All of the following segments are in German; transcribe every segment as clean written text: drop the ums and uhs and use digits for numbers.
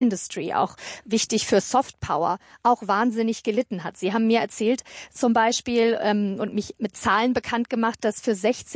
Industry, auch wichtig für Softpower, auch wahnsinnig gelitten hat. Sie haben mir erzählt zum Beispiel und mich mit Zahlen bekannt gemacht, dass für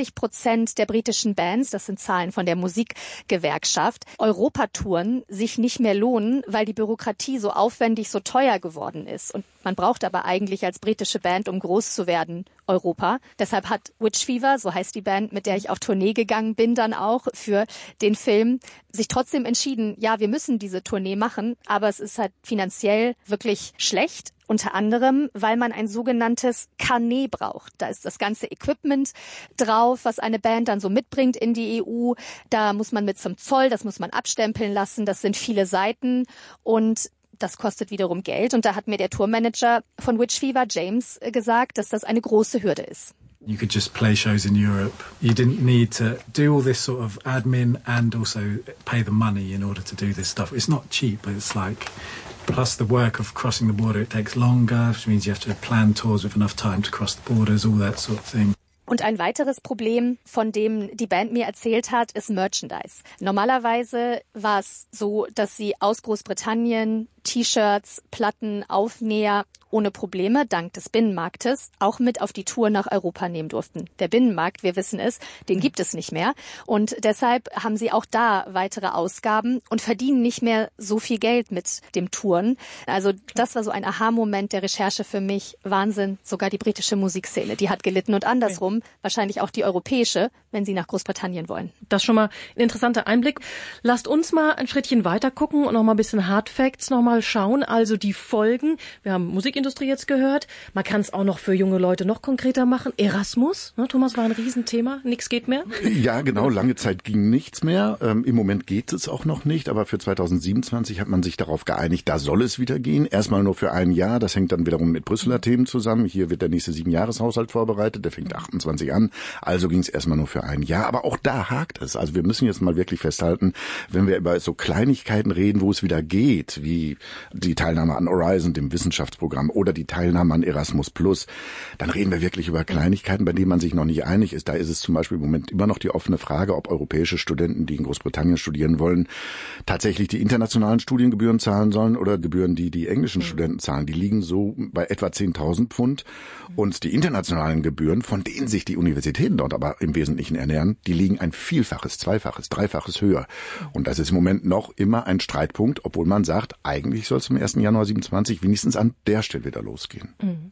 60% der britischen Bands, das sind Zahlen von der Musikgewerkschaft, Europatouren sich nicht mehr lohnen, weil die Bürokratie so aufwendig, so teuer geworden ist. Und man braucht aber eigentlich als britische Band, um groß zu werden, Europa. Deshalb hat Witch Fever, so heißt die Band, mit der ich auf Tournee gegangen bin, dann auch für den Film, sich trotzdem entschieden, ja, wir müssen diese Tournee machen, aber es ist halt finanziell wirklich schlecht. Unter anderem, weil man ein sogenanntes Carnet braucht. Da ist das ganze Equipment drauf, was eine Band dann so mitbringt in die EU. Da muss man mit zum Zoll, das muss man abstempeln lassen. Das sind viele Seiten und das kostet wiederum Geld. Und da hat mir der Tourmanager von Witch Fever, James, gesagt, dass das eine große Hürde ist. You could just play shows in Europe. You didn't need to do all this sort of admin and also pay the money in order to do this stuff. It's not cheap. It's like, plus the work of crossing the border, it takes longer, which means you have to plan tours with enough time to cross the borders, all that sort of thing. Und ein weiteres Problem, von dem die Band mir erzählt hat, ist Merchandise. Normalerweise war es so, dass sie aus Großbritannien T-Shirts, Platten, Aufnäher ohne Probleme, dank des Binnenmarktes, auch mit auf die Tour nach Europa nehmen durften. Der Binnenmarkt, wir wissen es, den gibt es nicht mehr. Und deshalb haben sie auch da weitere Ausgaben und verdienen nicht mehr so viel Geld mit dem Touren. Also das war so ein Aha-Moment der Recherche für mich. Wahnsinn, sogar die britische Musikszene, die hat gelitten und andersrum, wahrscheinlich auch die europäische, wenn sie nach Großbritannien wollen. Das ist schon mal ein interessanter Einblick. Lasst uns mal ein Schrittchen weiter gucken und noch mal ein bisschen Hard Facts noch mal schauen. Also die Folgen. Wir haben Musikindustrie jetzt gehört. Man kann es auch noch für junge Leute noch konkreter machen. Erasmus, ne, Thomas, war ein Riesenthema. Nichts geht mehr. Ja, genau. Lange Zeit ging nichts mehr. Im Moment geht es auch noch nicht. Aber für 2027 hat man sich darauf geeinigt, da soll es wieder gehen. Erstmal nur für ein Jahr. Das hängt dann wiederum mit Brüsseler Themen zusammen. Hier wird der nächste 7-Jahreshaushalt vorbereitet. Der fängt 28 an. Also ging es erstmal nur für ein Jahr. Aber auch da hakt es. Also wir müssen jetzt mal wirklich festhalten, wenn wir über so Kleinigkeiten reden, wo es wieder geht, wie die Teilnahme an Horizon, dem Wissenschaftsprogramm, oder die Teilnahme an Erasmus+, dann reden wir wirklich über Kleinigkeiten, bei denen man sich noch nicht einig ist. Da ist es zum Beispiel im Moment immer noch die offene Frage, ob europäische Studenten, die in Großbritannien studieren wollen, tatsächlich die internationalen Studiengebühren zahlen sollen oder Gebühren, die die englischen Studenten zahlen. Die liegen so bei etwa 10.000 Pfund. Und die internationalen Gebühren, von denen sich die Universitäten dort aber im Wesentlichen ernähren, die liegen ein Vielfaches, Zweifaches, Dreifaches höher. Und das ist im Moment noch immer ein Streitpunkt, obwohl man sagt, eigentlich soll es zum 1. Januar 27 wenigstens an der Stelle wieder losgehen.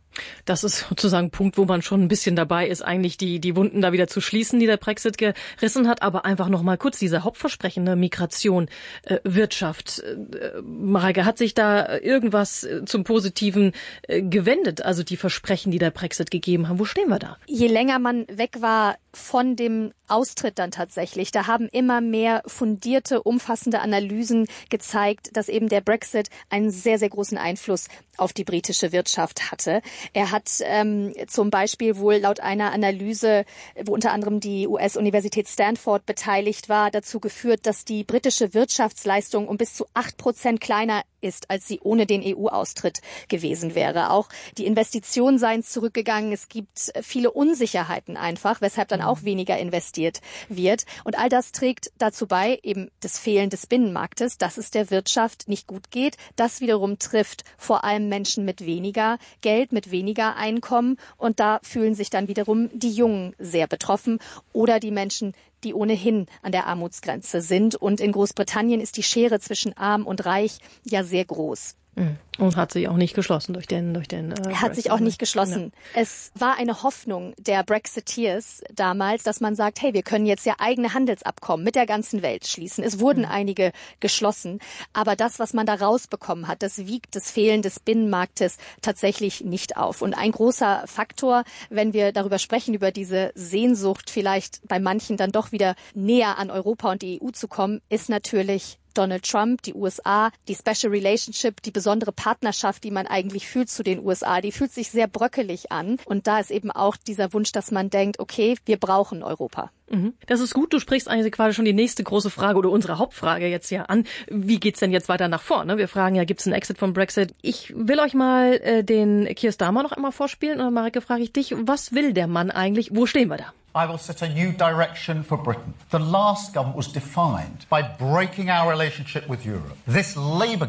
Das ist sozusagen ein Punkt, wo man schon ein bisschen dabei ist, eigentlich die Wunden da wieder zu schließen, die der Brexit gerissen hat. Aber einfach noch mal kurz diese Hauptversprechen, ne? Migration, Wirtschaft. Mareike, hat sich da irgendwas zum Positiven gewendet? Also die Versprechen, die der Brexit gegeben haben. Wo stehen wir da? Je länger man weg war von dem Austritt dann tatsächlich, da haben immer mehr fundierte, umfassende Analysen gezeigt, dass eben der Brexit einen sehr, sehr großen Einfluss auf die britische Wirtschaft hatte. Er hat zum Beispiel wohl laut einer Analyse, wo unter anderem die US-Universität Stanford beteiligt war, dazu geführt, dass die britische Wirtschaftsleistung um bis zu 8% kleiner ist, als sie ohne den EU-Austritt gewesen wäre. Auch die Investitionen seien zurückgegangen. Es gibt viele Unsicherheiten einfach, weshalb dann auch weniger investiert wird. Und all das trägt dazu bei, eben das Fehlen des Binnenmarktes, dass es der Wirtschaft nicht gut geht. Das wiederum trifft vor allem Menschen mit weniger Geld, mit weniger Einkommen. Und da fühlen sich dann wiederum die Jungen sehr betroffen oder die Menschen, die ohnehin an der Armutsgrenze sind. Und in Großbritannien ist die Schere zwischen arm und reich ja sehr groß. Und hat sich auch nicht geschlossen durch den hat sich auch nicht geschlossen. Ja. Es war eine Hoffnung der Brexiteers damals, dass man sagt, hey, wir können jetzt ja eigene Handelsabkommen mit der ganzen Welt schließen. Es wurden einige geschlossen, aber das, was man da rausbekommen hat, das wiegt das Fehlen des Binnenmarktes tatsächlich nicht auf. Und ein großer Faktor, wenn wir darüber sprechen, über diese Sehnsucht vielleicht bei manchen dann doch wieder näher an Europa und die EU zu kommen, ist natürlich Donald Trump, die USA, die Special Relationship, die besondere Partnerschaft, die man eigentlich fühlt zu den USA, die fühlt sich sehr bröckelig an. Und da ist eben auch dieser Wunsch, dass man denkt, okay, wir brauchen Europa. Das ist gut. Du sprichst eigentlich quasi schon die nächste große Frage oder unsere Hauptfrage jetzt ja an. Wie geht's denn jetzt weiter nach vorne? Wir fragen ja, gibt's einen Exit vom Brexit? Ich will euch mal den Keir Starmer noch einmal vorspielen. Und Mareike, frage ich dich, was will der Mann eigentlich? Wo stehen wir da? I will set a new direction for Britain. The last government was defined by breaking our relationship with Europe. This Labour